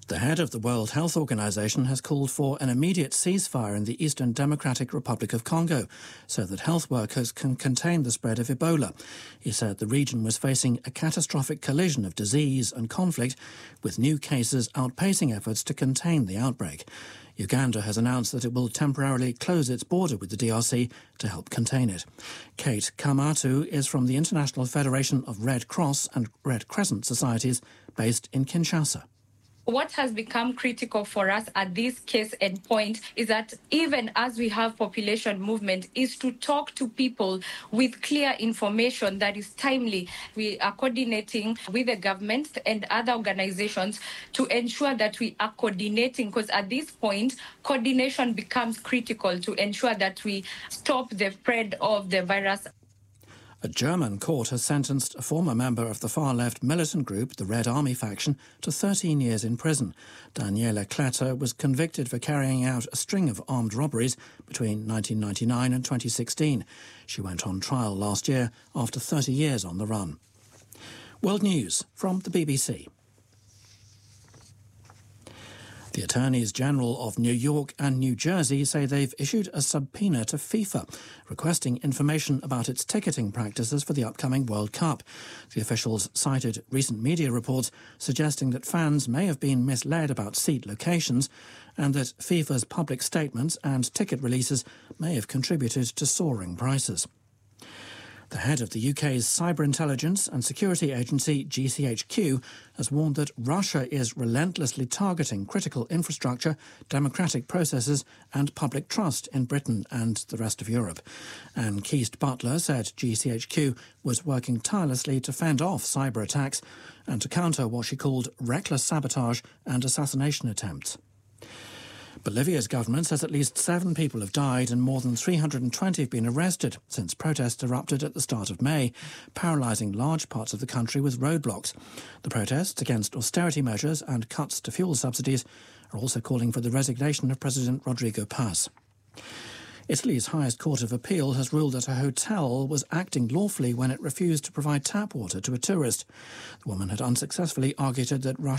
The head of the World Health Organization has called for an immediate ceasefire in the Eastern Democratic Republic of Congo so that health workers can contain the spread of Ebola. He said the region was facing a catastrophic collision of disease and conflict, with new cases outpacing efforts to contain the outbreak. Uganda has announced that it will temporarily close its border with the DRC to help contain it. Kate Kamatu is from the International Federation of Red Cross and Red Crescent Societies based in Kinshasa. What has become critical for us at this case and point is that even as we have population movement, is to talk to people with clear information that is timely. We are coordinating with the government and other organizations to ensure that we are coordinating, because at this point, coordination becomes critical to ensure that we stop the spread of the virus. A German court has sentenced a former member of the far-left militant group, the Red Army faction, to 13 years in prison. Daniela Kletter was convicted for carrying out a string of armed robberies between 1999 and 2016. She went on trial last year after 30 years on the run. World News from the BBC. The Attorneys General of New York and New Jersey say they've issued a subpoena to FIFA, requesting information about its ticketing practices for the upcoming World Cup. The officials cited recent media reports suggesting that fans may have been misled about seat locations and that FIFA's public statements and ticket releases may have contributed to soaring prices. The head of the UK's Cyber Intelligence and Security Agency, GCHQ, has warned that Russia is relentlessly targeting critical infrastructure, democratic processes and public trust in Britain and the rest of Europe. Anne Keast-Butler said GCHQ was working tirelessly to fend off cyber attacks and to counter what she called reckless sabotage and assassination attempts. Bolivia's government says at least 7 people have died and more than 320 have been arrested since protests erupted at the start of May, paralysing large parts of the country with roadblocks. The protests against austerity measures and cuts to fuel subsidies are also calling for the resignation of President Rodrigo Paz. Italy's highest court of appeal has ruled that a hotel was acting lawfully when it refused to provide tap water to a tourist. The woman had unsuccessfully argued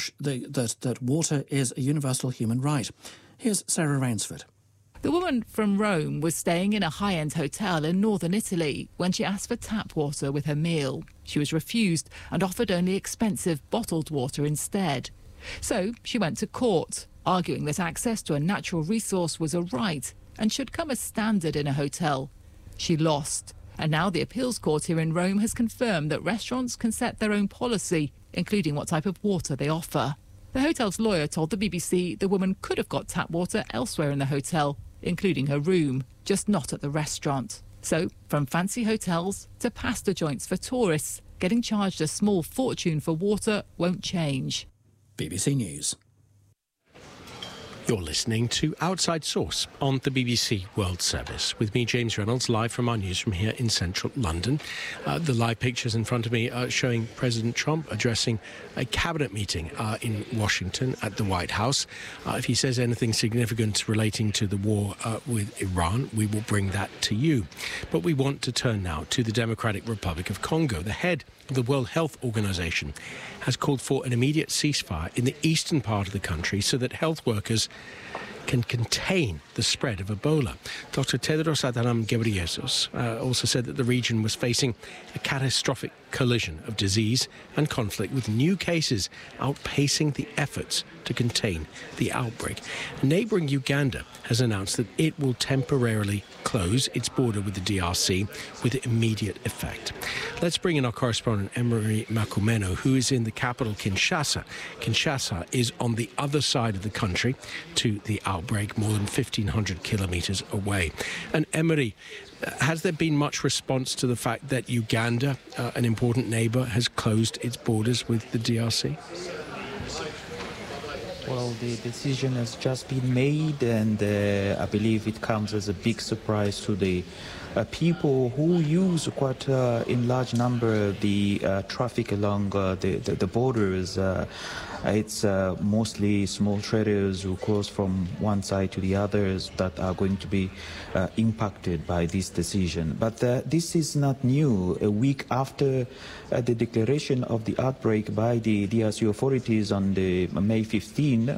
that water is a universal human right. Here's Sarah Rainsford. The woman from Rome was staying in a high-end hotel in northern Italy when she asked for tap water with her meal. She was refused and offered only expensive bottled water instead. So she went to court, arguing that access to a natural resource was a right and should come as standard in a hotel. She lost, and now the appeals court here in Rome has confirmed that restaurants can set their own policy, including what type of water they offer. The hotel's lawyer told the BBC the woman could have got tap water elsewhere in the hotel, including her room, just not at the restaurant. So, from fancy hotels to pasta joints for tourists, getting charged a small fortune for water won't change. BBC News. You're listening to Outside Source on the BBC World Service with me, James Reynolds, live from our newsroom here in central London. The live pictures in front of me are showing President Trump addressing a cabinet meeting in Washington at the White House. If he says anything significant relating to the war with Iran, we will bring that to you. But we want to turn now to the Democratic Republic of Congo. The head of the World Health Organization has called for an immediate ceasefire in the eastern part of the country so that health workers can contain the spread of Ebola. Dr. Tedros Adhanom Ghebreyesus also said that the region was facing a catastrophic collision of disease and conflict, with new cases outpacing the efforts to contain the outbreak. Neighbouring Uganda has announced that it will temporarily close its border with the DRC with immediate effect. Let's bring in our correspondent, Emery Makumeno, who is in the capital, Kinshasa. Kinshasa is on the other side of the country to the outbreak, more than 1,500 kilometres away. And Emery, has there been much response to the fact that Uganda, an important neighbour, has closed its borders with the DRC? Well, the decision has just been made, and I believe it comes as a big surprise to the people who use quite in large number the traffic along the borders. It's mostly small traders who cross from one side to the others that are going to be impacted by this decision. But this is not new. A week after the declaration of the outbreak by the DRC authorities on the May 15,